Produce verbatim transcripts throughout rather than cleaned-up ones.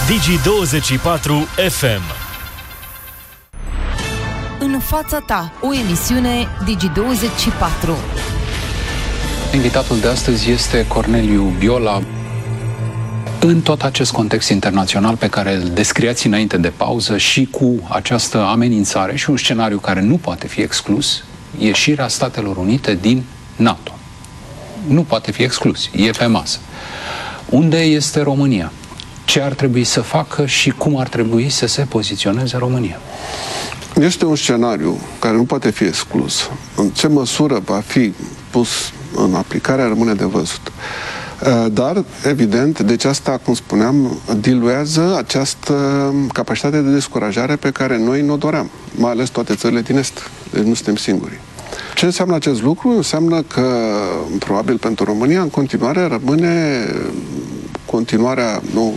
Digi douăzeci și patru F M. În fața ta, o emisiune Digi douăzeci și patru. Invitatul de astăzi este Corneliu Biola. În tot acest context internațional pe care îl descriați înainte de pauză și cu această amenințare și un scenariu care nu poate fi exclus, ieșirea Statelor Unite din NATO. Nu poate fi exclus, e pe masă. Unde este România? Ce ar trebui să facă și cum ar trebui să se poziționeze România? Este un scenariu care nu poate fi exclus. În ce măsură va fi pus în aplicare rămâne de văzut. Dar, evident, deci asta, cum spuneam, diluează această capacitate de descurajare pe care noi ne-o doream, mai ales toate țările din Est. Deci nu suntem singuri. Ce înseamnă acest lucru? Înseamnă că, probabil pentru România, în continuare rămâne continuarea, nu,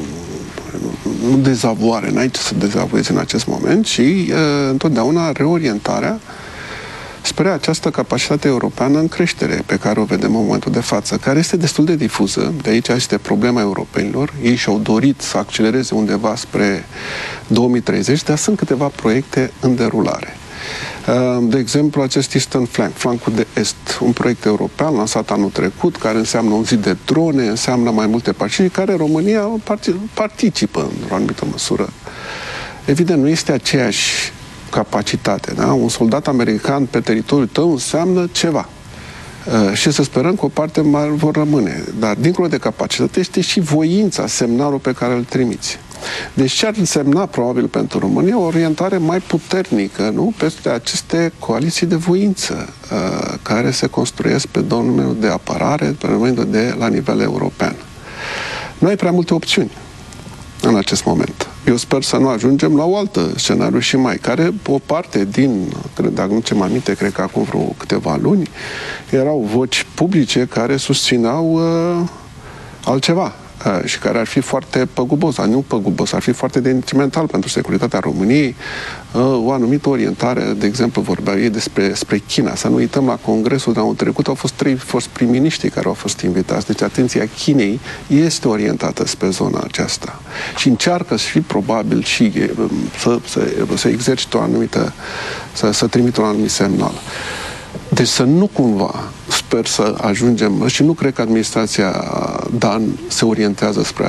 nu dezavoare, n-ai ce să dezavoiezi în acest moment, ci uh, întotdeauna reorientarea spre această capacitate europeană în creștere pe care o vedem în momentul de față, care este destul de difuză. De aici este problema europenilor. Ei și-au dorit să accelereze undeva spre două mii treizeci, dar sunt câteva proiecte în derulare. De exemplu, acest Eastern Flank, flancul de est, un proiect european lansat anul trecut, care înseamnă un zid de drone, înseamnă mai multe partide, care România participă în o anumită măsură. Evident, nu este aceeași capacitate, da? Un soldat american pe teritoriul tău înseamnă ceva. Uh, și să sperăm că o parte mai vor rămâne. Dar, dincolo de capacitate, este și voința, semnalul pe care îl trimiți. Deci ce ar însemna, probabil, pentru România, o orientare mai puternică, nu? Peste aceste coaliții de voință uh, care se construiesc pe domeniul de apărare, pe domeniul de la nivel european. Nu ai prea multe opțiuni în acest moment. Eu sper să nu ajungem la o altă scenariu și mai, care o parte din, cred, dacă nu ce mai aminte, cred că acum vreo câteva luni, erau voci publice care susțineau uh, altceva. Și care ar fi foarte păgubos, dar nu păgubos, ar fi foarte detrimental pentru securitatea României, o anumită orientare, de exemplu, vorbeau ei despre spre China. Să nu uităm, la congresul de anul trecut au fost trei fost prim-miniștri care au fost invitați. Deci atenția Chinei este orientată spre zona aceasta. Și încearcă și probabil și să, să, să exercite o anumită, să, să trimită un anumit semnal. Deci să nu cumva, sper să ajungem, și nu cred că administrația Dan se orientează spre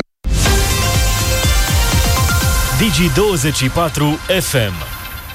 Digi douăzeci și patru F M.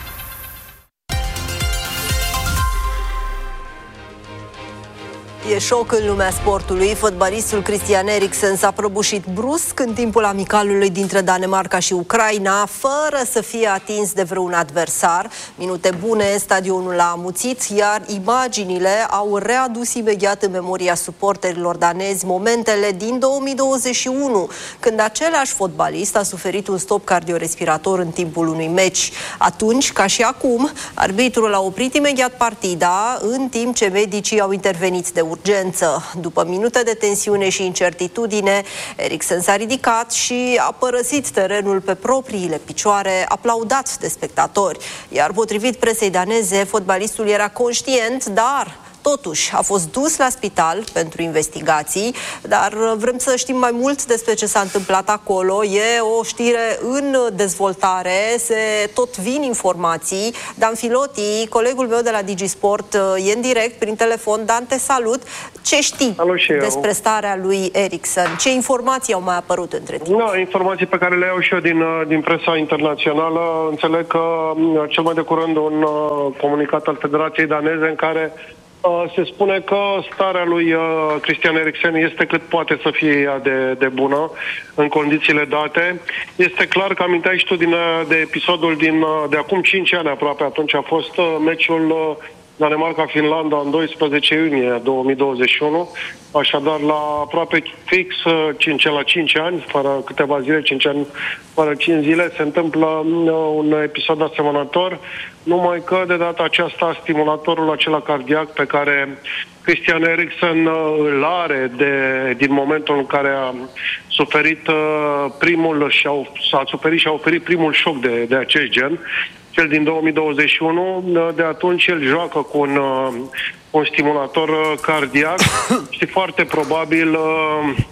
E șoc în lumea sportului. Fotbalistul Christian Eriksen s-a prăbușit brusc în timpul amicalului dintre Danemarca și Ucraina, fără să fie atins de vreun adversar. Minute bune, stadionul a amuțit, iar imaginile au readus imediat în memoria suporterilor danezi momentele din două mii douăzeci și unu, când același fotbalist a suferit un stop cardiorespirator în timpul unui meci. Atunci, ca și acum, arbitrul a oprit imediat partida, în timp ce medicii au intervenit de urgență. După minute de tensiune și incertitudine, Eriksen s-a ridicat și a părăsit terenul pe propriile picioare, aplaudat de spectatori. Iar potrivit presei daneze, fotbalistul era conștient, dar totuși a fost dus la spital pentru investigații, dar vrem să știm mai mult despre ce s-a întâmplat acolo. E o știre în dezvoltare, se tot vin informații. Dan Filoti, colegul meu de la DigiSport, e în direct prin telefon. Dan, te salut! Ce știi despre starea lui Eriksen? Ce informații au mai apărut între timp? Da, informații pe care le iau și eu din, din presa internațională. Înțeleg că cel mai de curând un comunicat al Federației Daneze în care se spune că starea lui Christian Eriksen este cât poate să fie ea de, de bună în condițiile date. Este clar că aminteai și tu din, de episodul din, de acum cinci ani aproape, atunci a fost meciul Danemarca-Finlanda în doisprezece iunie două mii douăzeci și unu, așadar la aproape fix cinci la cinci ani, fără câteva zile, cinci ani, fără cinci zile, se întâmplă un episod asemănător, numai că de data aceasta stimulatorul acela cardiac pe care Christian Eriksen îl are de, din momentul în care a suferit primul și a, a suferit și a oferit primul șoc de, de acest gen, cel din două mii douăzeci și unu, de atunci el joacă cu un, un stimulator cardiac și foarte probabil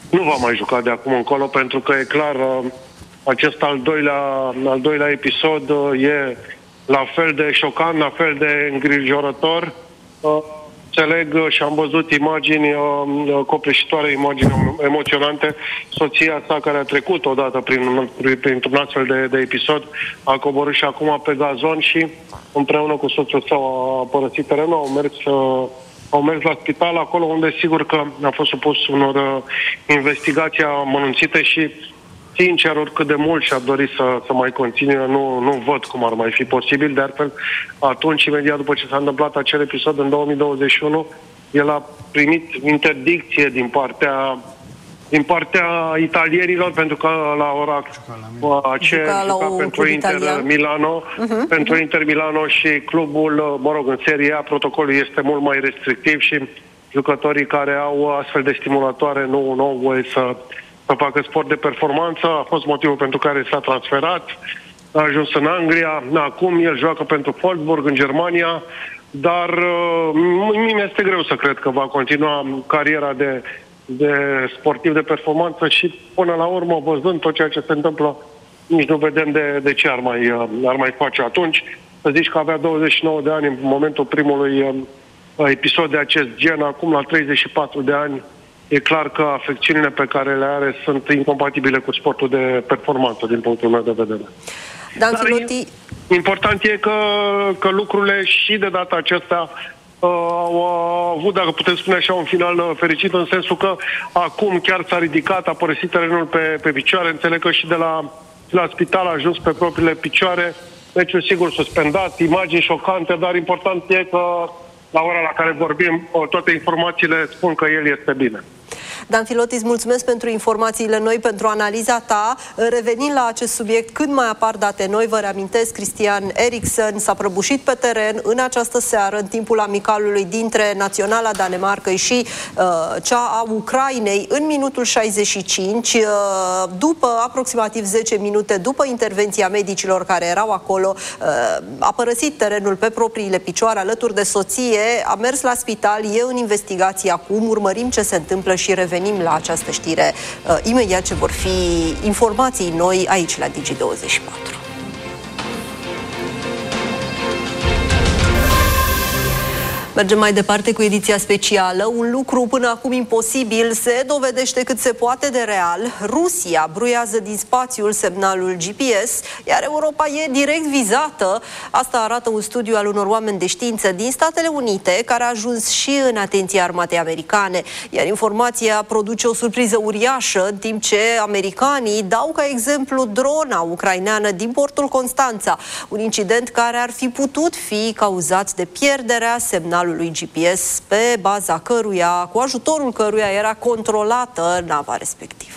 nu va mai juca de acum încolo, pentru că e clar, acest al doilea, al doilea episod e la fel de șocant, la fel de îngrijorător. Înțeleg și am văzut imagini copleșitoare, imagini emoționante. Soția sa, care a trecut odată prin, printr-un astfel de, de episod, a coborât și acum pe gazon și împreună cu soțul său a părăsit terenul, au mers, au mers la spital, acolo unde sigur că a fost supus unor investigații amănunțite și, sincer, oricât de mult și-ar dori să, să mai continue, nu, nu văd cum ar mai fi posibil. De altfel, atunci, imediat după ce s-a întâmplat acel episod, în două mii douăzeci și unu, el a primit interdicție din partea, din partea italienilor, pentru că la ora aceea juca pentru Inter italian. Milano, uh-huh, pentru uh-huh. Inter Milano și clubul, mă rog, în Serie A, protocolul este mult mai restrictiv și jucătorii care au astfel de stimulatoare nu, nu au voie să să facă sport de performanță. A fost motivul pentru care s-a transferat, a ajuns în Anglia, acum el joacă pentru Wolfsburg în Germania, dar uh, mie este greu să cred că va continua cariera de, de sportiv de performanță și până la urmă, văzând tot ceea ce se întâmplă, nici nu vedem de, de ce ar mai, uh, ar mai face atunci. Să zici că avea douăzeci și nouă de ani în momentul primului uh, episod de acest gen, acum la treizeci și patru de ani, e clar că afecțiunile pe care le are sunt incompatibile cu sportul de performanță, din punctul meu de vedere. Dan Filoti... Important e că, că lucrurile și de data aceasta uh, au avut, dacă putem spune așa, un final uh, fericit, în sensul că acum chiar s-a ridicat, a părăsit terenul pe, pe picioare. Înțeleg că și de la, la spital a ajuns pe propriile picioare. Meciul sigur suspendat, imagini șocante, dar important e că la ora la care vorbim, toate informațiile spun că el este bine. Dan Filoti, îți mulțumesc pentru informațiile noi, pentru analiza ta. Revenind la acest subiect, când mai apar date noi, vă reamintesc, Christian Eriksen s-a prăbușit pe teren în această seară, în timpul amicalului dintre Naționala Danemarcăi și uh, cea a Ucrainei, în minutul șaizeci și cinci, uh, după aproximativ zece minute, după intervenția medicilor care erau acolo, uh, a părăsit terenul pe propriile picioare, alături de soție, a mers la spital, e în investigație acum, urmărim ce se întâmplă și revenim la această știre uh, imediat ce vor fi informații noi aici la Digi douăzeci și patru. Mergem mai departe cu ediția specială. Un lucru până acum imposibil se dovedește cât se poate de real. Rusia bruiază din spațiul semnalul G P S, iar Europa e direct vizată. Asta arată un studiu al unor oameni de știință din Statele Unite, care a ajuns și în atenția armatei americane. Iar informația produce o surpriză uriașă, în timp ce americanii dau ca exemplu drona ucraineană din portul Constanța. Un incident care ar fi putut fi cauzat de pierderea semnalului lui G P S, pe baza căruia, cu ajutorul căruia era controlată nava respectivă.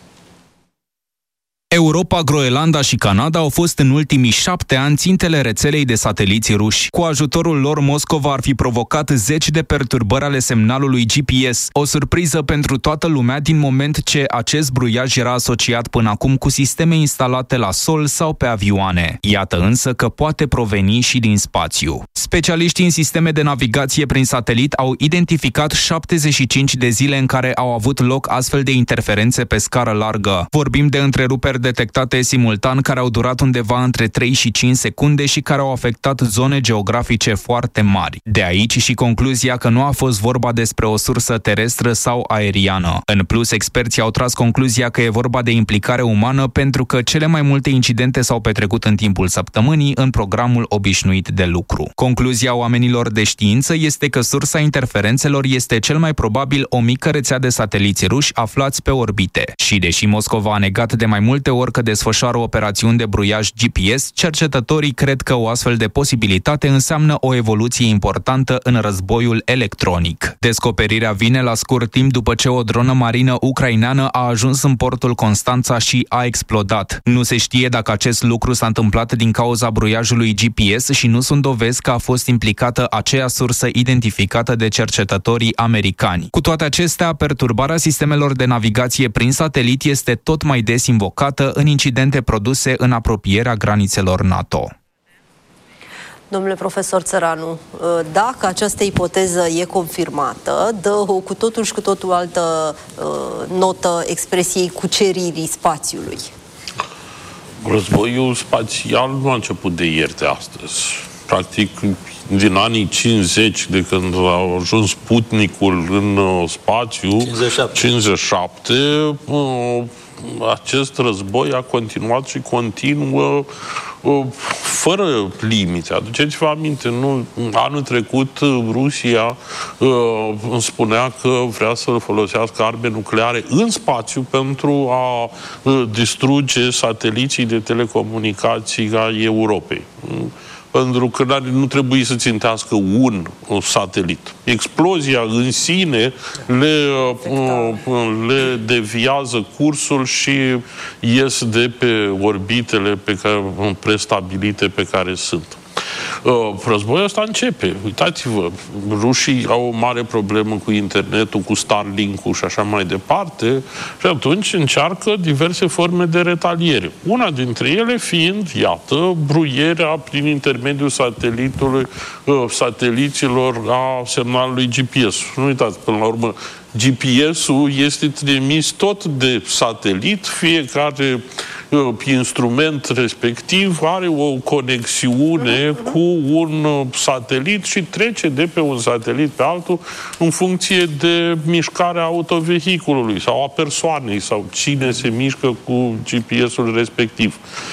Europa, Groenlanda și Canada au fost în ultimii șapte ani țintele rețelei de sateliți ruși. Cu ajutorul lor, Moscova ar fi provocat zeci de perturbări ale semnalului G P S, o surpriză pentru toată lumea din moment ce acest bruiaj era asociat până acum cu sisteme instalate la sol sau pe avioane. Iată însă că poate proveni și din spațiu. Specialiștii în sisteme de navigație prin satelit au identificat șaptezeci și cinci de zile în care au avut loc astfel de interferențe pe scară largă. Vorbim de întreruperi detectate simultan care au durat undeva între trei și cinci secunde și care au afectat zone geografice foarte mari. De aici și concluzia că nu a fost vorba despre o sursă terestră sau aeriană. În plus, experții au tras concluzia că e vorba de implicare umană pentru că cele mai multe incidente s-au petrecut în timpul săptămânii în programul obișnuit de lucru. Concluzia oamenilor de știință este că sursa interferențelor este cel mai probabil o mică rețea de sateliți ruși aflați pe orbite. Și deși Moscova a negat de mai multe ori că desfășoară operațiuni de bruiaj G P S, cercetătorii cred că o astfel de posibilitate înseamnă o evoluție importantă în războiul electronic. Descoperirea vine la scurt timp după ce o dronă marină ucraineană a ajuns în portul Constanța și a explodat. Nu se știe dacă acest lucru s-a întâmplat din cauza bruiajului G P S și nu sunt dovezi că a fost implicată aceea sursă identificată de cercetătorii americani. Cu toate acestea, perturbarea sistemelor de navigație prin satelit este tot mai des invocată în incidente produse în apropierea granițelor NATO. Domnule profesor Țăranu, dacă această ipoteză e confirmată, dă o cu totul și cu totul altă uh, notă expresiei cuceririi spațiului. Războiul spațial nu a început de ieri, de astăzi. Practic, din anii cincizeci, de când a ajuns Sputnikul în uh, spațiu, cincizeci și șapte, cincizeci și șapte uh, acest război a continuat și continuă uh, fără limite. Aduceți-vă aminte, nu, anul trecut Rusia uh, îmi spunea că vrea să folosească arme nucleare în spațiu pentru a uh, distruge sateliții de telecomunicații a Europei. Pentru că nu trebuie să țintească un, un satelit. Explozia în sine le, le deviază cursul și ies de pe orbitele pe care, prestabilite pe care sunt. Războiul ăsta începe. Uitați-vă, rușii au o mare problemă cu internetul, cu Starlink-ul și așa mai departe, și atunci încearcă diverse forme de retaliere. Una dintre ele fiind, iată, bruierea prin intermediul satelitului, sateliților a semnalului G P S. Nu uitați, până la urmă, G P S-ul este trimis tot de satelit, fiecare uh, instrument respectiv are o conexiune cu un uh, satelit și trece de pe un satelit pe altul în funcție de mișcarea autovehiculului sau a persoanei sau cine se mișcă cu G P S-ul respectiv.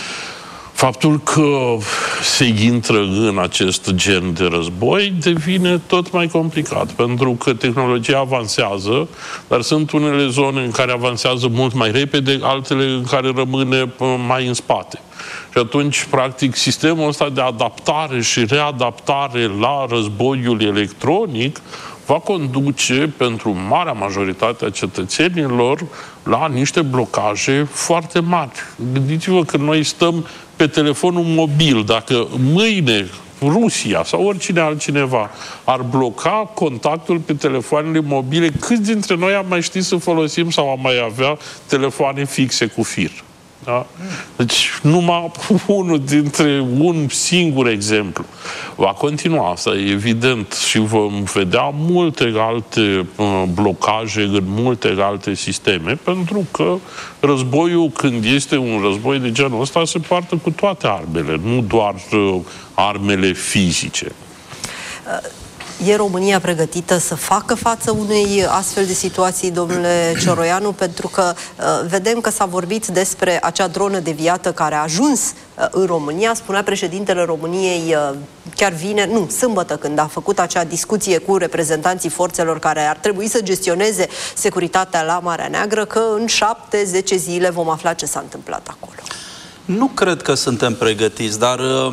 Faptul că se intră în acest gen de război devine tot mai complicat, pentru că tehnologia avansează, dar sunt unele zone în care avansează mult mai repede, altele în care rămâne mai în spate. Și atunci, practic, sistemul ăsta de adaptare și readaptare la războiul electronic va conduce pentru marea majoritate a cetățenilor la niște blocaje foarte mari. Gândiți-vă că noi stăm pe telefonul mobil. Dacă mâine Rusia sau oricine altcineva ar bloca contactul pe telefoanele mobile, câți dintre noi am mai ști să folosim sau am mai avea telefoane fixe cu fir? Da? Deci numai unul dintre un singur exemplu. Va continua asta, e evident, și vom vedea multe alte uh, blocaje în multe alte sisteme, pentru că războiul, când este un război de genul ăsta, se poartă cu toate armele, nu doar uh, armele fizice. Uh. E România pregătită să facă față unei astfel de situații, domnule Cioroianu? Pentru că uh, vedem că s-a vorbit despre acea dronă deviată care a ajuns uh, în România. Spunea președintele României uh, chiar vineri, nu, sâmbătă, când a făcut acea discuție cu reprezentanții forțelor care ar trebui să gestioneze securitatea la Marea Neagră, că în șapte zece zile vom afla ce s-a întâmplat acolo. Nu cred că suntem pregătiți, dar uh,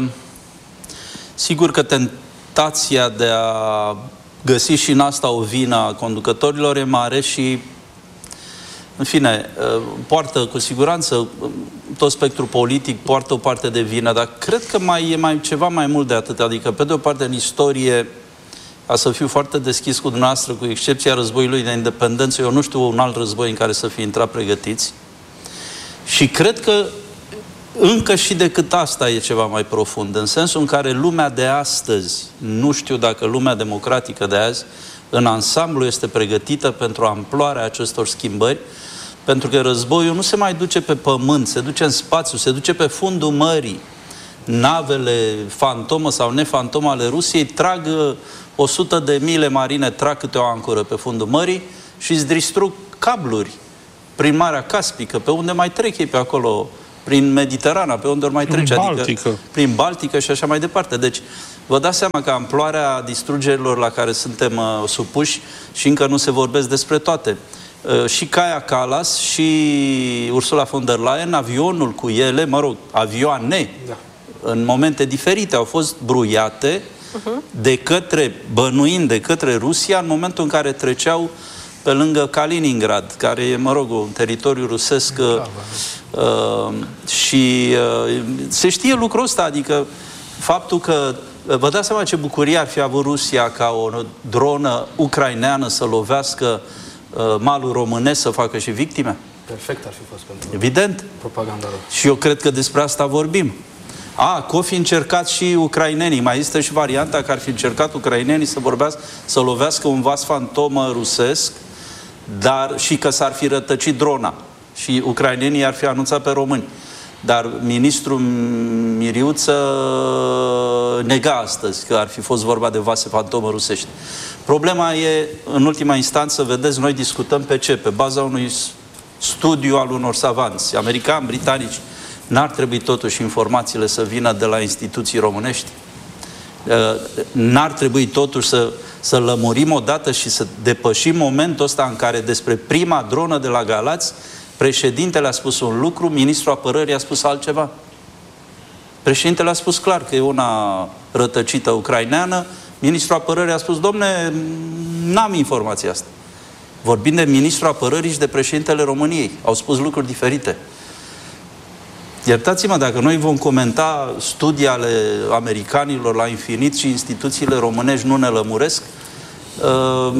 sigur că te tentația de a găsi și în asta o vină a conducătorilor e mare și, în fine, poartă cu siguranță tot spectrul politic, poartă o parte de vină, dar cred că mai e mai ceva mai mult de atât. Adică, pe de o parte, în istorie, ca să fiu foarte deschis cu dumneavoastră, cu excepția războiului de independență, eu nu știu un alt război în care să fi intrat pregătiți. Și cred că încă și decât asta e ceva mai profund, în sensul în care lumea de astăzi, nu știu dacă lumea democratică de azi, în ansamblu este pregătită pentru amploarea acestor schimbări, pentru că războiul nu se mai duce pe pământ, se duce în spațiu, se duce pe fundul mării. Navele fantomă sau nefantomă ale Rusiei trag o sută de mile marine, trag câte o ancoră pe fundul mării și îți distrug cabluri prin Marea Caspică, pe unde mai trec ei pe acolo, prin Mediterana, pe unde ori mai trece, prin adică Baltică. Prin Baltică și așa mai departe. Deci, vă dați seama că amploarea distrugerilor la care suntem uh, supuși și încă nu se vorbesc despre toate. Uh, și Kaja Kallas și Ursula von der Leyen, avionul cu ele, mă rog, avioane, da, în momente diferite, au fost bruiate uh-huh. de către, bănuind de către Rusia, în momentul în care treceau pe lângă Kaliningrad, care e, mă rog, un teritoriu rusesc uh, uh, și uh, se știe lucrul ăsta, adică faptul că, vă dați seama ce bucurie ar fi avut Rusia ca o dronă ucraineană să lovească uh, malul românesc, să facă și victime? Perfect ar fi fost pentru evident propaganda. Și eu cred că despre asta vorbim. A, că o fi încercat și ucrainenii. Mai există și varianta că ar fi încercat ucrainenii să vorbească, să lovească un vas fantomă rusesc, dar și că s-ar fi rătăcit drona și ucrainenii ar fi anunțat pe români. Dar ministrul Miriuță nega astăzi că ar fi fost vorba de vase fantomă rusești. Problema e, în ultima instanță, vedeți, noi discutăm pe ce? Pe baza unui studiu al unor savanți americani, britanici. N-ar trebui totuși informațiile să vină de la instituții românești? N-ar trebui totuși să, să lămurim odată și să depășim momentul ăsta în care despre prima dronă de la Galați președintele a spus un lucru, ministrul apărării a spus altceva? Președintele a spus clar că e una rătăcită ucraineană, ministrul apărării a spus, domne, n-am informația asta. Vorbim de ministrul apărării și de președintele României. Au spus lucruri diferite. Iertați-mă, dacă noi vom comenta studii ale americanilor la infinit și instituțiile românești nu ne lămuresc, uh,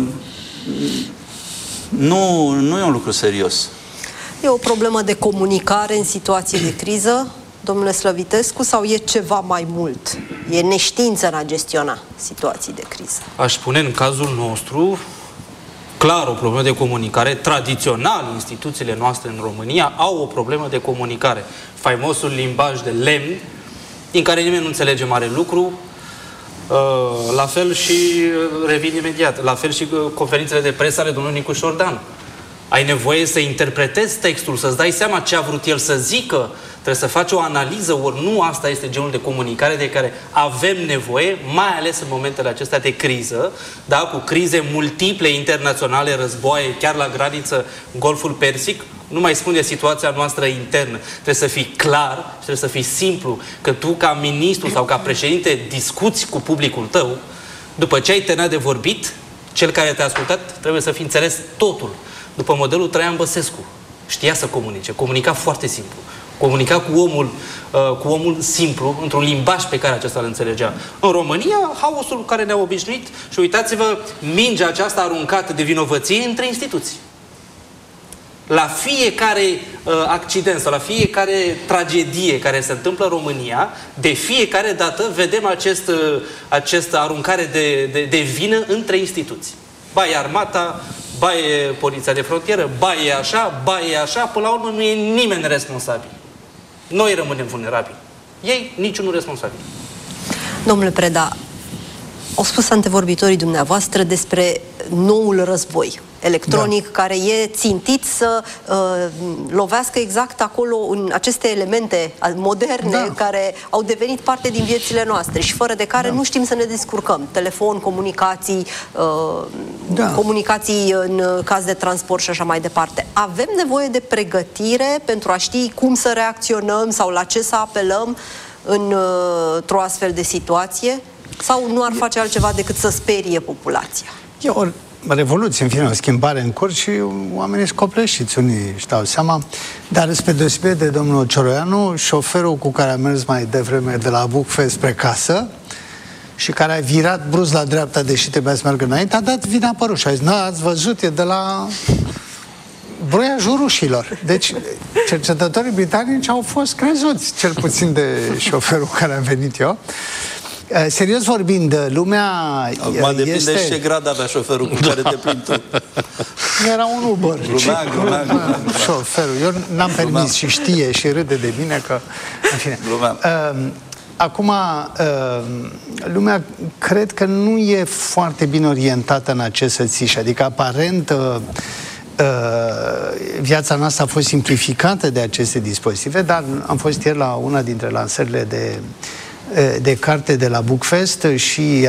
nu, nu e un lucru serios. E o problemă de comunicare în situații de criză, domnule Slăvitescu, sau e ceva mai mult? E neștiință în a gestiona situații de criză? Aș spune în cazul nostru clar o problemă de comunicare. Tradițional, instituțiile noastre în România au o problemă de comunicare. Faimosul limbaj de lemn, din care nimeni nu înțelege mare lucru. La fel și, revin imediat, la fel și conferințele de presă ale domnului Nicu Șordan. Ai nevoie să interpretezi textul, să-ți dai seama ce a vrut el să zică, trebuie să faci o analiză, ori nu asta este genul de comunicare de care avem nevoie, mai ales în momentele acestea de criză, da, cu crize multiple internaționale, războaie, chiar la graniță, Golful Persic, nu mai spun de situația noastră internă. Trebuie să fii clar și trebuie să fii simplu, că tu ca ministru sau ca președinte discuți cu publicul tău, după ce ai terminat de vorbit, cel care te-a ascultat trebuie să fi înțeles totul. După modelul Traian Băsescu. Știa să comunice, comunica foarte simplu. Comunica cu omul, uh, cu omul simplu, într-un limbaj pe care acesta îl înțelegea. În România, haosul cu care ne-a obișnuit și uitați-vă, mingea aceasta aruncată de vinovăție între instituții. La fiecare uh, accident sau la fiecare tragedie care se întâmplă în România, de fiecare dată vedem acest, uh, acest aruncare de, de, de vină între instituții. Ba e armata, ba e poliția de frontieră, ba e așa, ba e așa, până la urmă nu e nimeni responsabil. Noi rămânem vulnerabili. Ei, niciunul responsabil. Domnule Preda, au spus antevorbitorii dumneavoastră despre noul război electronic, da, care e țintit să uh, lovească exact acolo, în aceste elemente moderne, da, care au devenit parte din viețile noastre și fără de care, da, nu știm să ne descurcăm. Telefon, comunicații, uh, da, comunicații în caz de transport și așa mai departe. Avem nevoie de pregătire pentru a ști cum să reacționăm sau la ce să apelăm în, uh, într-o astfel de situație? Sau nu ar face altceva decât să sperie populația? E o revoluție, în fine, o schimbare în curs și oamenii scopleșiți, unii își dau seama. Dar spre deosebire de domnul Cioroianu, șoferul cu care a mers mai devreme de la Bucfe spre casă și care a virat brusc la dreapta, deși trebuia să meargă înainte, a dat vina pe ruși. A zis, na, ați văzut, e de la broiajul rușilor. Deci, cercetătorii britanici au fost crezuți, cel puțin de șoferul care a venit eu. Serios vorbind, lumea acum depinde este... și ce grad avea șoferul cu care te plimbi tu. Era un Uber. Glumea, glumea, glumea. Șoferul. Eu n-am permis și știe și râde de bine că... În fine. Uh, acum, uh, lumea cred că nu e foarte bine orientată în acest sățiș. Adică, aparent, uh, uh, viața noastră a fost simplificată de aceste dispozitive, dar am fost ieri la una dintre lansările de de carte de la Bookfest și